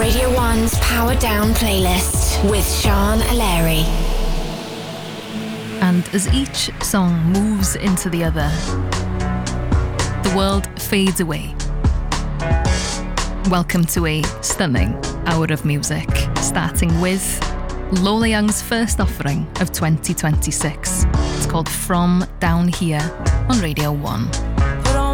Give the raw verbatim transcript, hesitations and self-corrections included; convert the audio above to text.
Radio one's Power Down playlist with Sean Aleri. And as each song moves into the other, the world fades away. Welcome to a stunning hour of music, starting with Lola Young's first offering of twenty twenty-six. It's called From Down Here on Radio one.